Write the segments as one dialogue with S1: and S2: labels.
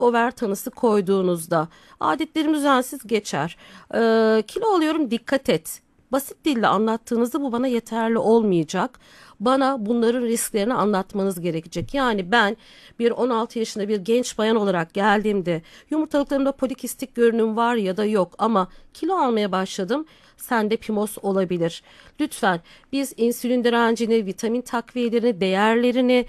S1: over tanısı koyduğunuzda adetlerim düzensiz geçer. Kilo alıyorum, dikkat et. Basit dille anlattığınızda bu bana yeterli olmayacak. Bana bunların risklerini anlatmanız gerekecek. Yani ben bir 16 yaşında bir genç bayan olarak geldiğimde yumurtalıklarımda polikistik görünüm var ya da yok ama kilo almaya başladım. Sende PMOS olabilir. Lütfen biz insülin direncini, vitamin takviyelerini, değerlerini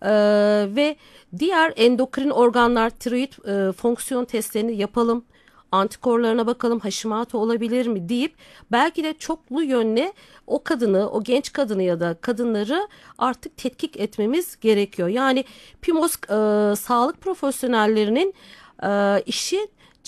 S1: ve diğer endokrin organlar, tiroid fonksiyon testlerini yapalım. Antikorlarına bakalım, Hashimoto olabilir mi deyip belki de çoklu yönle o kadını, o genç kadını ya da kadınları artık tetkik etmemiz gerekiyor. Yani PMOS sağlık profesyonellerinin işi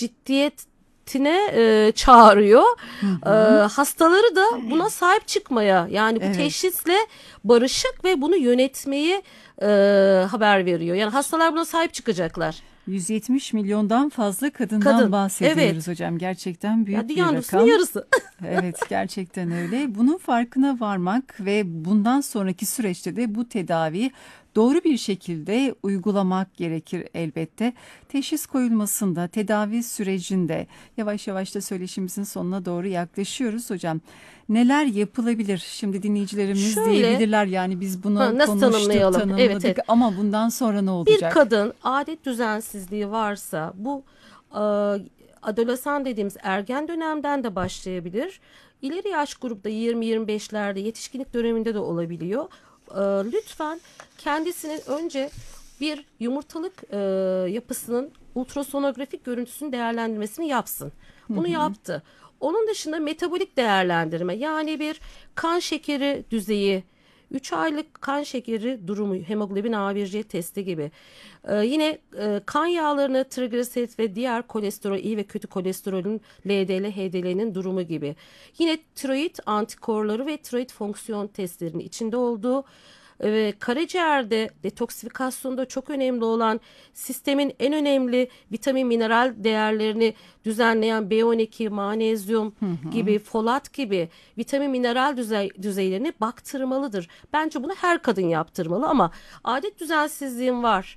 S1: ciddiyetine çağırıyor.
S2: Hı hı.
S1: Hastaları da buna sahip çıkmaya, yani bu
S2: Evet.
S1: teşhisle barışık ve bunu yönetmeyi e, haber veriyor. Yani hastalar buna sahip çıkacaklar.
S2: 170 milyondan fazla kadından
S1: Kadın,
S2: bahsediyoruz
S1: evet.
S2: hocam. Gerçekten
S1: Ya
S2: büyük bir
S1: dünyanın nüfusunun
S2: rakam.
S1: yarısı.
S2: Evet, gerçekten öyle. Bunun farkına varmak ve bundan sonraki süreçte de bu tedaviyi doğru bir şekilde uygulamak gerekir elbette. Teşhis koyulmasında, tedavi sürecinde yavaş yavaş da söyleşimizin sonuna doğru yaklaşıyoruz hocam. Neler yapılabilir? Şimdi dinleyicilerimiz
S1: Şöyle,
S2: diyebilirler yani biz bunu
S1: nasıl
S2: konuştuk,
S1: tanımlayalım? Evet,
S2: tanımladık
S1: evet.
S2: ama bundan sonra ne
S1: Bir
S2: olacak?
S1: kadın adet düzensizliği varsa bu e, adolesan dediğimiz ergen dönemden de başlayabilir. İleri yaş grupta 20-25'lerde yetişkinlik döneminde de olabiliyor. Lütfen kendisinin önce bir yumurtalık yapısının ultrasonografik görüntüsünün değerlendirmesini yapsın.
S2: Hı
S1: Bunu
S2: hı.
S1: yaptı. Onun dışında metabolik değerlendirme, yani bir kan şekeri düzeyi, 3 aylık kan şekeri durumu, hemoglobin A1C testi gibi. Yine kan yağlarını, trigliserit ve diğer kolesterol, iyi ve kötü kolesterolün LDL, HDL'nin durumu gibi. Yine tiroid antikorları ve tiroid fonksiyon testlerinin içinde olduğu ve karaciğerde detoksifikasyonda çok önemli olan sistemin en önemli vitamin mineral değerlerini düzenleyen B12, magnezyum
S2: Hı hı.
S1: gibi, folat gibi vitamin mineral düzeylerini baktırmalıdır. Bence bunu her kadın yaptırmalı ama adet düzensizliğim var.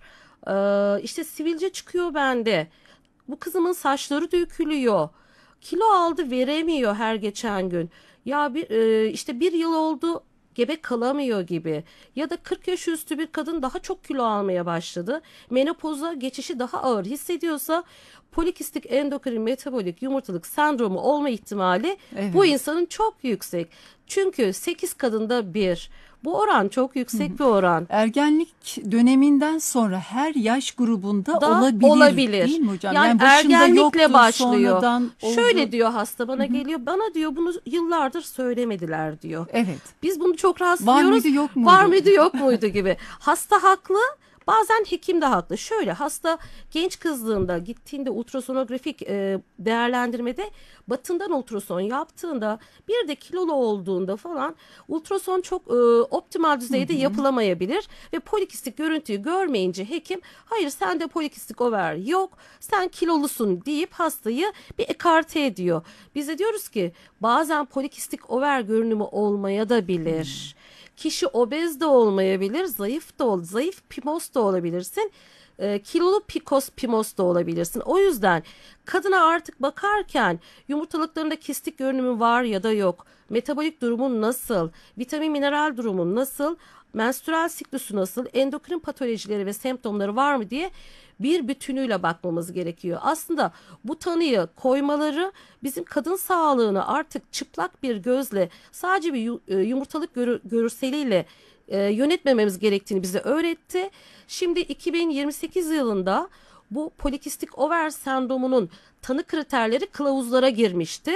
S1: İşte sivilce çıkıyor bende. Bu kızımın saçları dökülüyor. Kilo aldı, veremiyor her geçen gün. Ya işte bir yıl oldu, gebe kalamıyor gibi. Ya da 40 yaş üstü bir kadın daha çok kilo almaya başladı. Menopoza geçişi daha ağır hissediyorsa polikistik endokrin metabolik yumurtalık sendromu olma ihtimali bu
S2: Evet.
S1: insanın çok yüksek. Çünkü 8 kadında bir. Bu oran çok
S2: Hı hı.
S1: yüksek bir oran.
S2: Ergenlik döneminden sonra her yaş grubunda
S1: Da
S2: olabilir, değil
S1: olabilir.
S2: mi hocam?
S1: Yani
S2: Yani başında
S1: ergenlikle
S2: yoktu,
S1: başlıyor.
S2: sonradan
S1: Şöyle
S2: oldu.
S1: diyor hasta,
S2: Hı
S1: bana
S2: hı.
S1: geliyor. Bana diyor bunu yıllardır söylemediler diyor.
S2: Evet.
S1: Biz bunu çok
S2: Var
S1: rastlıyoruz.
S2: mıydı, yok
S1: Var
S2: muydu?
S1: mıydı yok muydu gibi. Hasta haklı. Bazen hekim de haklı. Şöyle, hasta genç kızlığında gittiğinde ultrasonografik değerlendirmede batından ultrason yaptığında, bir de kilolu olduğunda falan ultrason çok optimal
S2: Hı
S1: düzeyde
S2: hı.
S1: yapılamayabilir ve polikistik görüntüyü görmeyince hekim hayır sende polikistik over yok, sen kilolusun deyip hastayı bir ekarte ediyor. Biz de diyoruz ki bazen polikistik over görünümü olmaya da
S2: Hı.
S1: bilir. Kişi obez de olmayabilir, zayıf da zayıf PMOS da olabilirsin. Kilolu PCOS, PMOS da olabilirsin. O yüzden kadına artık bakarken yumurtalıklarında kistik görünümü var ya da yok, metabolik durumun nasıl, vitamin mineral durumun nasıl, menstrüel siklüsü nasıl, endokrin patolojileri ve semptomları var mı diye bir bütünüyle bakmamız gerekiyor. Aslında bu tanıyı koymaları bizim kadın sağlığını artık çıplak bir gözle, sadece bir yumurtalık görseliyle yönetmememiz gerektiğini bize öğretti. Şimdi 2028 yılında bu polikistik over sendromunun tanı kriterleri kılavuzlara girmişti.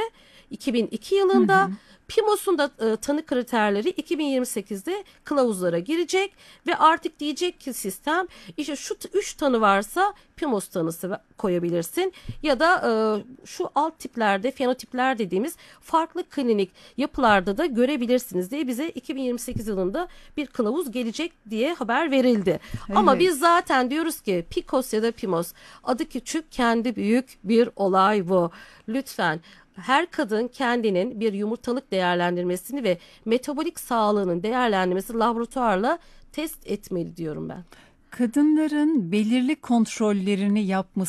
S1: 2002
S2: Hı
S1: yılında
S2: hı.
S1: PIMOS'un da tanı kriterleri 2028'de kılavuzlara girecek ve artık diyecek ki sistem, işte şu 3 tanı varsa PIMOS tanısı koyabilirsin ya da şu alt tiplerde fenotipler dediğimiz farklı klinik yapılarda da görebilirsiniz diye bize 2028 yılında bir kılavuz gelecek diye haber verildi. Ama biz
S2: Evet.
S1: zaten diyoruz ki PCOS ya da PIMOS, adı küçük kendi büyük bir olay bu. Lütfen her kadın kendinin bir yumurtalık değerlendirmesini ve metabolik sağlığının değerlendirmesi laboratuvarla test etmeli diyorum ben.
S2: Kadınların belirli kontrollerini yapması